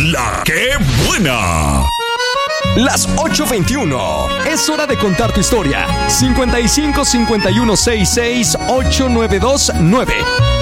¡La que buena! Las 8:21. Es hora de contar tu historia. 55 51 66 8929.